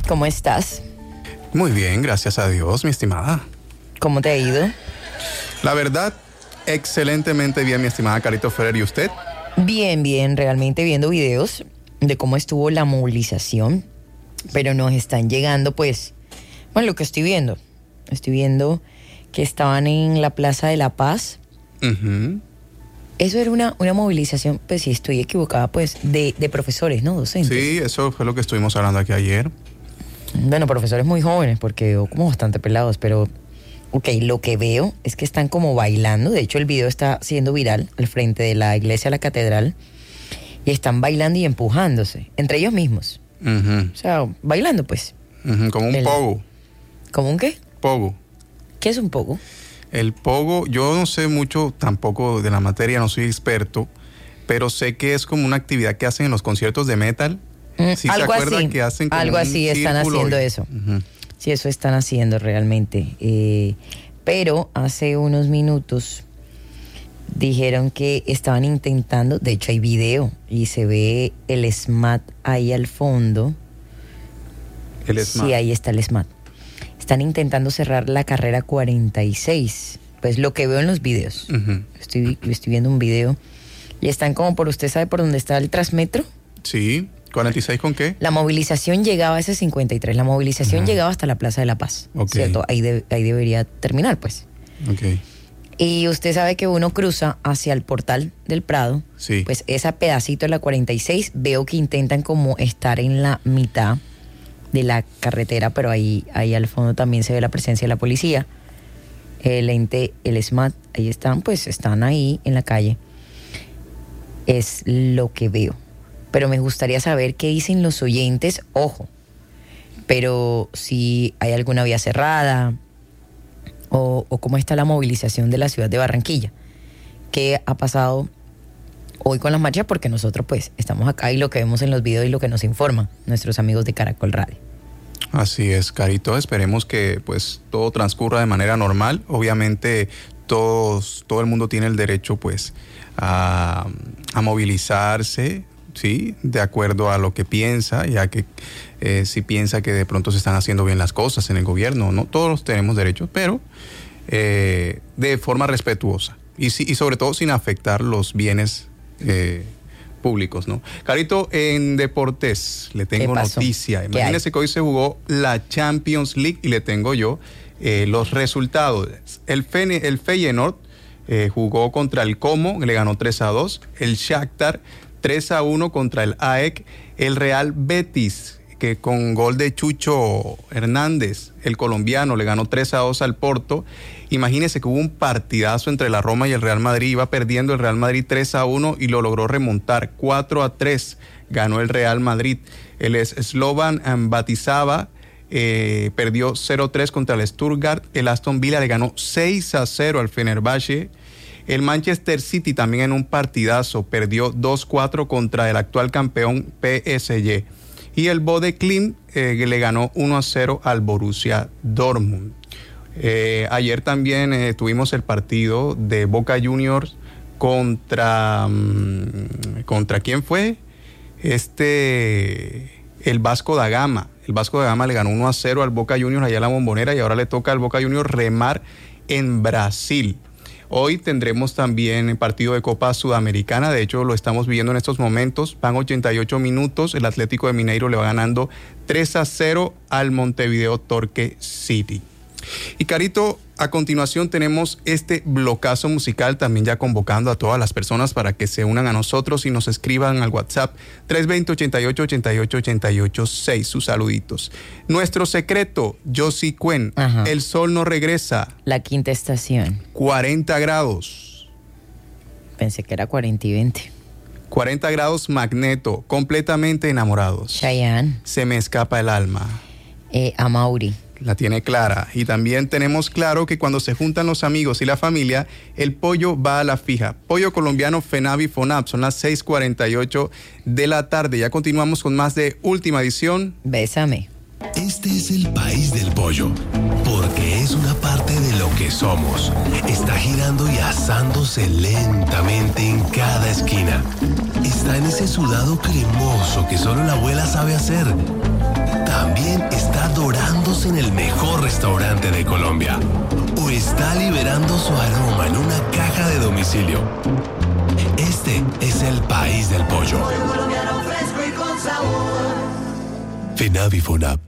¿Cómo estás? Muy bien, gracias a Dios, mi estimada. ¿Cómo te ha ido? La verdad, excelentemente bien, mi estimada Carito Ferrer. ¿Y usted? Bien, realmente viendo videos de cómo estuvo la movilización, pero nos están llegando, pues, bueno, lo que estoy viendo que estaban en la Plaza de la Paz. Uh-huh. Eso era una movilización, pues si estoy equivocada, pues, de profesores, ¿no? Docentes. Sí, eso fue lo que estuvimos hablando aquí ayer. Bueno, profesores muy jóvenes, porque veo como bastante pelados, pero... Ok, lo que veo es que están como bailando. De hecho, el video está siendo viral al frente de la iglesia, la catedral. Y están bailando y empujándose, entre ellos mismos. Uh-huh. O sea, bailando, pues. Uh-huh. Como un pogo. ¿Cómo un qué? Pogo. ¿Qué es un pogo? El pogo, yo no sé mucho tampoco de la materia, no soy experto, pero sé que es como una actividad que hacen en los conciertos de metal. ¿Sí algo se acuerdan así, que hacen como algo así están haciendo eso. Uh-huh. Sí, eso están haciendo realmente. Pero hace unos minutos dijeron que estaban intentando, de hecho hay video y se ve el SMAT ahí al fondo. El SMAT. Sí, ahí está el SMAT. Están intentando cerrar la carrera 46. Pues lo que veo en los videos. Uh-huh. Estoy viendo un video y están como por, ¿usted sabe por dónde está el Transmetro? Sí. ¿46 con qué? La movilización llegaba a ese 53. La movilización Uh-huh. llegaba hasta la Plaza de la Paz. Okay. ¿Cierto? Ahí debería terminar, pues. Ok. Y usted sabe que uno cruza hacia el portal del Prado. Sí. Pues ese pedacito de la 46, veo que intentan como estar en la mitad de la carretera, pero ahí al fondo también se ve la presencia de la policía. El ente, el SMAT, ahí están, pues están ahí en la calle. Es lo que veo. Pero me gustaría saber qué dicen los oyentes, ojo, pero si hay alguna vía cerrada o cómo está la movilización de la ciudad de Barranquilla. ¿Qué ha pasado hoy con las marchas? Porque nosotros pues estamos acá y lo que vemos en los videos y lo que nos informan nuestros amigos de Caracol Radio. Así es, Carito, esperemos que pues todo transcurra de manera normal. Obviamente todo el mundo tiene el derecho pues a movilizarse, sí, de acuerdo a lo que piensa, ya que si piensa que de pronto se están haciendo bien las cosas en el gobierno, no todos tenemos derechos, pero de forma respetuosa y sobre todo sin afectar los bienes públicos, ¿no? Carito, en deportes le tengo noticia. Imagínese que hoy se jugó la Champions League y le tengo yo los resultados. El Feyenoord jugó contra el Como, le ganó 3-2. El Shakhtar 3-1 contra el AEK. El Real Betis, que con gol de Chucho Hernández, el colombiano, le ganó 3-2 al Porto. Imagínese que hubo un partidazo entre la Roma y el Real Madrid. Iba perdiendo el Real Madrid 3-1 y lo logró remontar 4-3. Ganó el Real Madrid. El Slovan Bratislava perdió 0-3 contra el Stuttgart. El Aston Villa le ganó 6-0 al Fenerbahce. El Manchester City también en un partidazo perdió 2-4 contra el actual campeón PSG. Y el Bode Klimt le ganó 1-0 al Borussia Dortmund. Ayer también tuvimos el partido de Boca Juniors contra ¿quién fue? El Vasco da Gama. El Vasco da Gama le ganó 1-0 al Boca Juniors allá en la Bombonera y ahora le toca al Boca Juniors remar en Brasil. Hoy tendremos también el partido de Copa Sudamericana, de hecho lo estamos viviendo en estos momentos, van 88 minutos, el Atlético de Mineiro le va ganando 3-0 al Montevideo Torque City. Y Carito, a continuación tenemos este blocazo musical, también ya convocando a todas las personas para que se unan a nosotros y nos escriban al WhatsApp 320-88-88-88-6, sus saluditos. Nuestro secreto, Josie Cuen, El sol no regresa. La quinta estación. 40 grados. Pensé que era 40 y 20. 40 grados Magneto, completamente enamorados. Chayanne. Se me escapa el alma. Amaury. La tiene clara. Y también tenemos claro que cuando se juntan los amigos y la familia, el pollo va a la fija. Pollo colombiano Fenavi Fonab. Son las 6:48 de la tarde. Ya continuamos con más de Última Edición. Bésame. Este es el país del pollo, porque es una parte de lo que somos. Está girando y asándose lentamente en cada esquina. Está en ese sudado cremoso que solo la abuela sabe hacer. También está en el mejor restaurante de Colombia o está liberando su aroma en una caja de domicilio. Este es el país del pollo. Pollo colombiano fresco y con sabor. FENAVI FONAP.